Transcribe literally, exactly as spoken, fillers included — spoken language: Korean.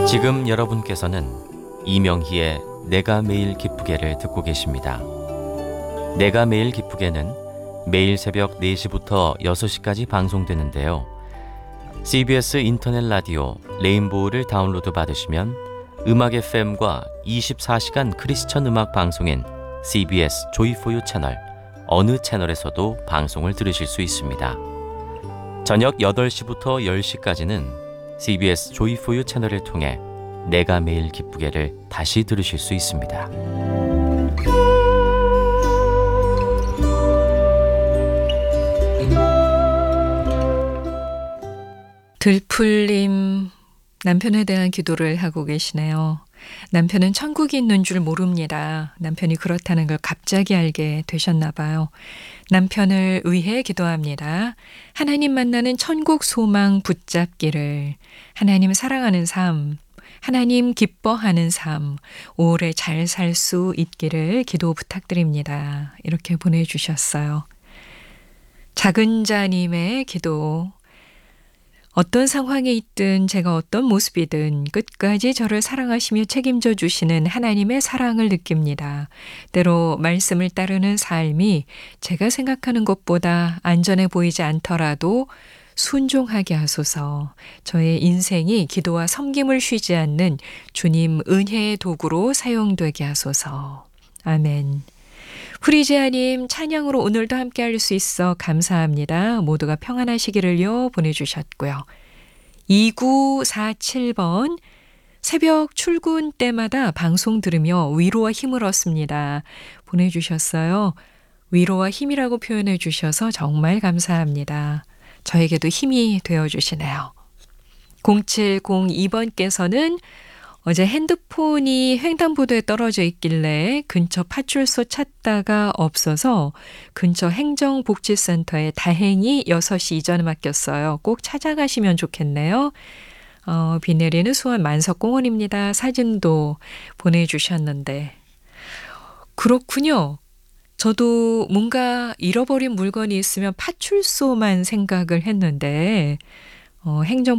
지금 여러분께서는 이명희의 내가 매일 기쁘게를 듣고 계십니다. 내가 매일 기쁘게는 매일 새벽 네 시부터 여섯 시까지 방송되는데요. 씨비에스 인터넷 라디오 레인보우를 다운로드 받으시면 음악 에프엠과 이십사 시간 크리스천 음악 방송인 씨비에스 조이포유 채널 어느 채널에서도 방송을 들으실 수 있습니다. 저녁 여덟 시부터 열 시까지는 씨비에스 조이포유 채널을 통해 내가 매일 기쁘게를 다시 들으실 수 있습니다. 들풀님, 남편에 대한 기도를 하고 계시네요. 남편은 천국이 있는 줄 모릅니다. 남편이 그렇다는 걸 갑자기 알게 되셨나 봐요. 남편을 위해 기도합니다. 하나님 만나는 천국 소망 붙잡기를, 하나님 사랑하는 삶, 하나님 기뻐하는 삶, 오래 잘 살 수 있기를 기도 부탁드립니다. 이렇게 보내주셨어요. 작은 자님의 기도. 어떤 상황에 있든 제가 어떤 모습이든 끝까지 저를 사랑하시며 책임져 주시는 하나님의 사랑을 느낍니다. 때로 말씀을 따르는 삶이 제가 생각하는 것보다 안전해 보이지 않더라도 순종하게 하소서. 저의 인생이 기도와 섬김을 쉬지 않는 주님 은혜의 도구로 사용되게 하소서. 아멘. 프리지아님, 찬양으로 오늘도 함께 할 수 있어 감사합니다. 모두가 평안하시기를요 보내주셨고요. 이구사칠 번, 새벽 출근 때마다 방송 들으며 위로와 힘을 얻습니다. 보내주셨어요. 위로와 힘이라고 표현해 주셔서 정말 감사합니다. 저에게도 힘이 되어주시네요. 공칠공이 번께서는 어제 핸드폰이 횡단보도에 떨어져 있길래 근처 파출소 찾다가 없어서 근처 행정복지센터에 다행히 여섯 시 이전에 맡겼어요. 꼭 찾아가시면 좋겠네요. 어, 비 내리는 수원 만석공원입니다. 사진도 보내주셨는데. 그렇군요. 저도 뭔가 잃어버린 물건이 있으면 파출소만 생각을 했는데 어, 행정